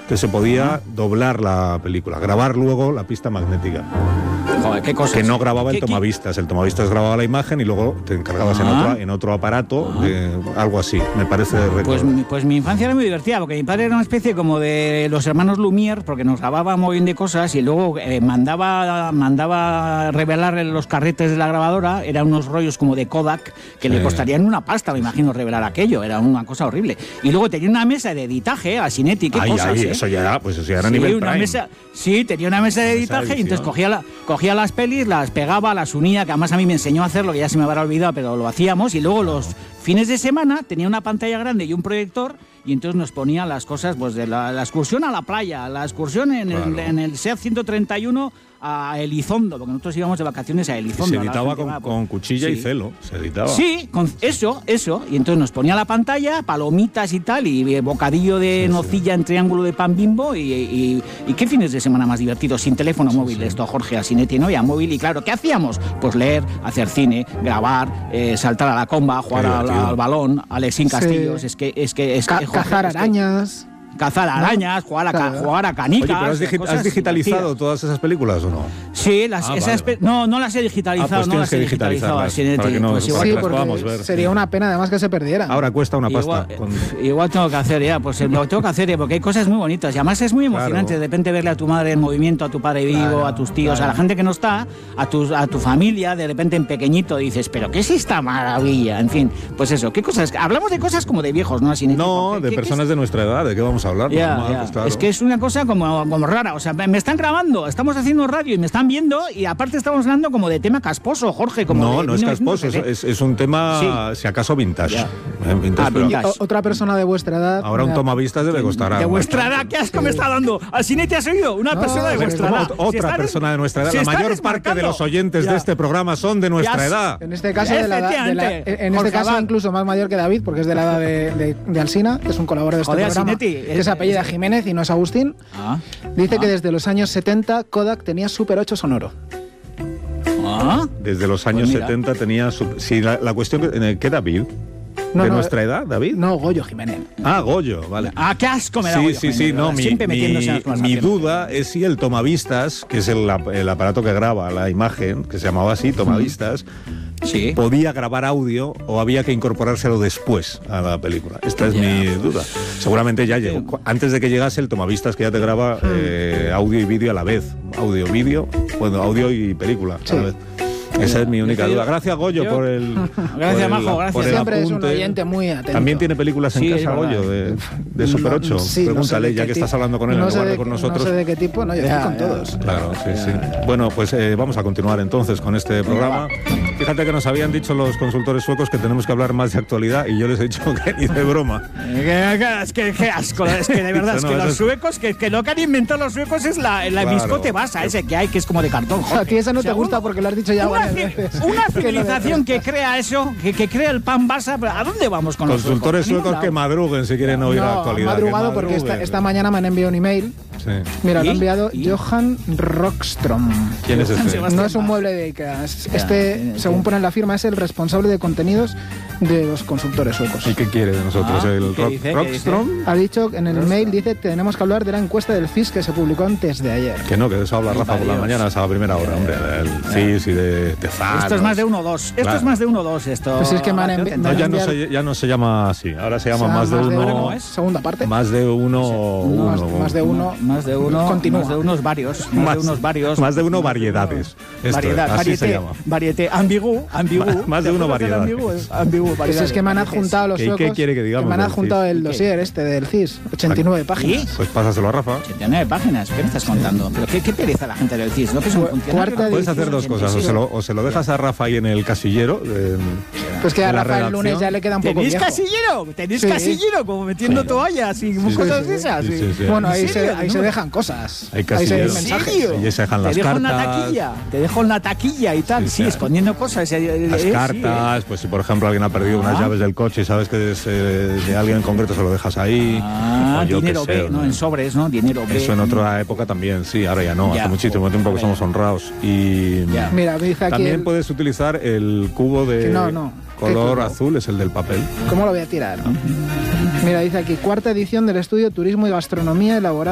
que se podía doblar la película, grabar luego la pista magnética. Joder, qué cosas. Que no grababa el tomavistas. El tomavistas grababa la imagen y luego te encargabas en otro aparato, algo así, me parece recordar. Pues mi infancia era muy divertida, porque mi padre era una especie como de los hermanos Lumière, porque nos grababa muy bien de cosas y luego mandaba revelar los carretes de la grabadora. Eran unos rollos como de Kodak que le costarían una pasta, me imagino, revelar aquello. Era una cosa horrible. Y luego tenía una mesa de editaje, a Cinetti, qué cosas. Eso ya era nivel una Prime. Mesa, sí, tenía una mesa de editaje y entonces cogía las pelis, las pegaba, las unía, que además a mí me enseñó a hacerlo, que ya se me habrá olvidado, pero lo hacíamos, y luego los fines de semana tenía una pantalla grande y un proyector, y entonces nos ponía las cosas, pues de la excursión a la playa, la excursión en el SEAT 131 a Elizondo, porque nosotros íbamos de vacaciones a Elizondo. Se editaba con cuchilla y celo, se editaba. Sí, con eso, y entonces nos ponía la pantalla, palomitas y tal, y bocadillo de nocilla en triángulo de pan Bimbo, y qué fines de semana más divertidos, sin teléfono móvil, esto Jorge Asinetti no había móvil, y claro, ¿qué hacíamos? Pues leer, hacer cine, grabar, saltar a la comba, jugar al balón, Alexín Castillos, cazar arañas. Cazar arañas, jugar a canicas. Oye, pero ¿has digitalizado todas esas películas o no? Sí, no las he digitalizado. Pues tienes que digitalizarlas para que podamos ver. Sería una pena además que se perdieran. Ahora cuesta una pasta. Igual tengo que hacer lo tengo que hacer porque hay cosas muy bonitas y además es muy emocionante de repente verle a tu madre en movimiento, a tu padre vivo, a tus tíos, a la gente que no está, a tu familia, de repente en pequeñito dices, pero ¿qué es esta maravilla? En fin, pues eso, ¿qué cosas? Hablamos de cosas como de viejos, ¿no? No, de personas de nuestra edad, ¿de qué vamos a hablar? Pues claro. Es que es una cosa como rara, o sea, me están grabando, estamos haciendo radio y me están viendo y aparte estamos hablando como de tema casposo, Jorge. No es casposo, es un tema, si acaso, vintage. Vintage. Otra persona de vuestra edad. Ahora un tomavistas debe costar algo. ¿De vuestra edad? ¿Qué asco me está dando? ¿Así te has oído? Una persona de vuestra edad. Otra persona de nuestra edad. La mayor parte de los oyentes de este programa son de nuestra edad. En este caso, incluso más mayor que David, porque es de la edad de Alsina, que es un colaborador de este programa. Que se apellida Jiménez y no es Agustín. Dice que desde los años 70 Kodak tenía Super 8 sonoro. Desde los años 70 tenía... Sí, la cuestión... ¿Qué David? ¿De nuestra edad, David? No, Goyo Jiménez. Goyo, vale. Qué asco me da Goyo Jiménez. Sí, no, mi duda es si el tomavistas, que es el aparato que graba la imagen, que se llamaba así, tomavistas, podía grabar audio o había que incorporárselo después a la película. Esta es mi duda. Seguramente ya llegó. Antes de que llegase el tomavistas, que ya te graba audio y vídeo a la vez. Audio y película a la vez. Esa es mi única duda. Gracias, Goyo, por el... Gracias, Majo, gracias. Siempre es un oyente muy atento. También tiene películas en casa, Goyo, de Super 8. Pregúntale, ya que estás hablando con él en lugar de con nosotros. No sé de qué tipo, yo estoy con todos. Claro, sí. Bueno, pues vamos a continuar entonces con este programa. Fíjate que nos habían dicho los consultores suecos que tenemos que hablar más de actualidad y yo les he dicho que ni de broma. Es que qué asco, es que de verdad, es que los suecos, que lo que han inventado los suecos es la biscote basa, ese que hay, que es como de cartón. A ti esa no te gusta porque lo has dicho ya varias veces. Una civilización que crea eso, que crea el pan basa, ¿a dónde vamos con los consultores suecos? Que madruguen si quieren oír la actualidad. Madrugado porque esta mañana me han enviado un email. Mira, lo ha enviado Johan Rockström. ¿Quién es este? No es un mueble de Ikea. Según pone en la firma, es el responsable de contenidos de los consultores suecos. ¿Y qué quiere de nosotros el Rockström? Ha dicho en el email, dice, tenemos que hablar de la encuesta del CIS que se publicó antes de ayer. Que no, que de eso habla Rafa por la mañana, a la primera hora, hombre, del CIS y de Tefal. Esto es más de 1-2. Esto es más de 1-2, esto. Pues es que ya no se llama así. Ahora se llama más de uno. Segunda parte. Más de uno. Más de uno. Continúa. Más de unos varios. Más de uno variedades. Así se llama. Varieté. Ambigú. Más de uno variedades. Ambigú. Pues es que me han adjuntado los suecos. ¿Qué quiere que digamos? Me han adjuntado el dossier del CIS. 89 páginas. Pues pásaselo a Rafa. 89 páginas. ¿Qué me estás contando? ¿Pero qué pereza la gente del CIS? ¿No? Puedes hacer dos cosas. O se lo dejas a Rafa ahí en el casillero. Pues que a Rafa el lunes ya le queda un poco viejo. ¿Tenéis casillero? Como metiendo toallas y cosas de esas. Bueno, ahí se dejan cosas. Hay casilleros. Ahí se mensajes. Y se dejan las cartas. Te dejo en la taquilla y tal. Sí, escondiendo cosas. Las cartas, pues si por ejemplo alguien ha perdido unas llaves del coche y sabes que es de alguien en concreto, se lo dejas ahí. Dinero B, ¿no? En sobres, ¿no? Dinero B. Eso en otra época también, sí, ahora ya no. Hace muchísimo tiempo que somos honrados. Y mira, dice aquí también puedes utilizar el cubo de color azul, es el del papel. ¿Cómo lo voy a tirar? Mira, dice aquí, 4ª edición del estudio Turismo y Gastronomía elaborado